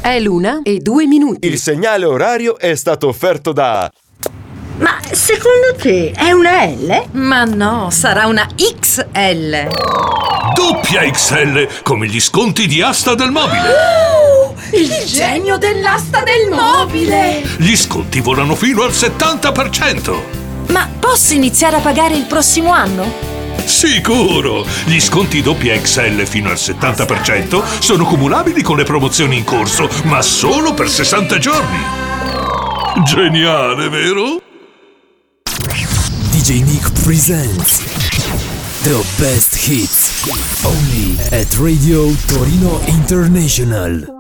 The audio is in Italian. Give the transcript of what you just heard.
È l'1:02. Il segnale orario è stato offerto da... Ma secondo te è una L? Ma no, sarà una XL. Doppia XL, come gli sconti di Asta del Mobile. Il genio dell'asta del mobile! Gli sconti volano fino al 70%. Ma posso iniziare a pagare il prossimo anno? Sicuro! Gli sconti doppia XL fino al 70% sono cumulabili con le promozioni in corso, ma solo per 60 giorni. Geniale, vero? DJ Nick presents the best hits only at Radio Torino International.